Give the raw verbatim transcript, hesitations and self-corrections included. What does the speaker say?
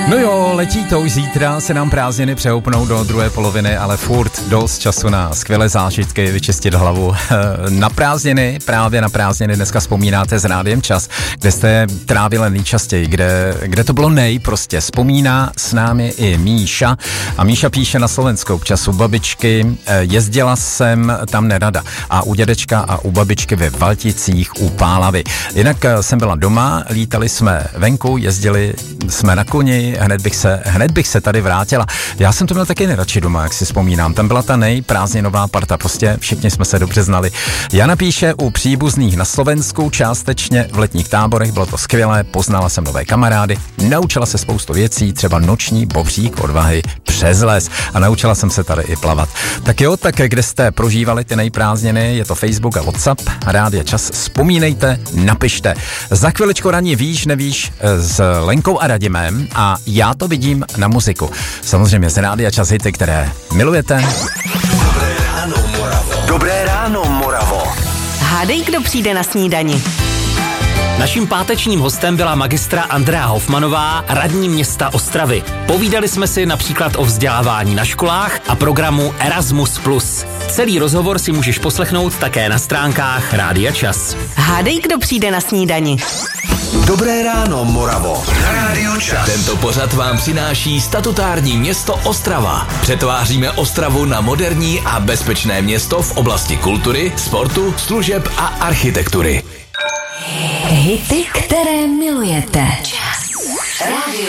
No jo, letí to už zítra, se nám prázdniny přehoupnou do druhé poloviny, ale furt dost času na skvělé zážitky, vyčistit hlavu. Na prázdniny, právě na prázdniny dneska vzpomínáte s Rádiem Čas, kde jste trávili nejčastěji, kde, kde to bylo nej prostě. Vzpomíná s námi i Míša a Míša píše na Slovensku občas u babičky, jezdila jsem tam nerada a u dědečka a u babičky ve Valticích u Pálavy. Jinak jsem byla doma, lítali jsme venku, jezdili jsme na koni, hned bych se, hned bych se tady vrátila. Já jsem to měl taky nejradši doma, jak si vzpomínám. Tam byla ta nejprázdninová parta, prostě všichni jsme se dobře znali. Jana píše u příbuzných na Slovensku, částečně v letních táborech, bylo to skvělé, poznala jsem nové kamarády, naučila se spoustu věcí, třeba noční bobřík odvahy přes les a naučila jsem se tady i plavat. Tak jo, tak kde jste prožívali ty nejprázdniny, je to Facebook a WhatsApp, Rádia Čas, vzpomínejte, napište. Za chviličku ranní víš, nevíš s Lenkou a Radimem a já to vidím na muziku. Samozřejmě z Rádia Čas hity, které milujete. Dobré ráno, Moravo. Dobré ráno, Moravo. Hádej, kdo přijde na snídani. Naším pátečním hostem byla magistra Andrea Hofmanová, radní města Ostravy. Povídali jsme si například o vzdělávání na školách a programu Erasmus plus. Celý rozhovor si můžeš poslechnout také na stránkách Rádia Čas. Hádej, kdo přijde na snídani. Dobré ráno, Moravo. Na Rádiu Čas. Tento pořad vám přináší statutární město Ostrava. Přetváříme Ostravu na moderní a bezpečné město v oblasti kultury, sportu, služeb a architektury. Hity, které milujete. Rádio